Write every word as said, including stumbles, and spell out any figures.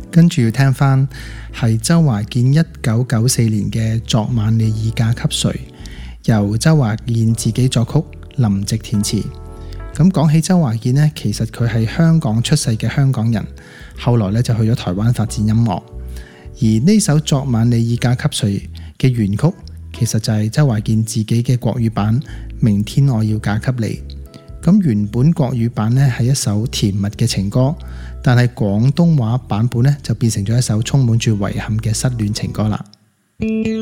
跟住要聽翻係周華健一九九四年嘅《昨晚你已嫁給誰》，由周華健自己作曲，林夕填詞。咁講起周華健呢，其實佢係香港出世嘅香港人，後來咧就去咗台灣發展音樂。而呢首《昨晚你已嫁給誰》嘅原曲，其實就係周華健自己嘅國語版《明天我要嫁給你》。咁原本國語版呢係一首甜蜜嘅情歌，但係廣東話版本呢就變成咗一首充滿住遺憾嘅失戀情歌啦。